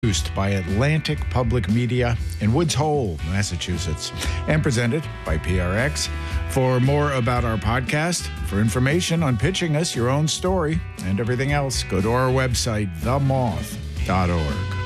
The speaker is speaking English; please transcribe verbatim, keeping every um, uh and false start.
Produced by Atlantic Public Media in Woods Hole, Massachusetts, and presented by P R X. For more about our podcast, for information on pitching us your own story and everything else, go to our website, the moth dot org.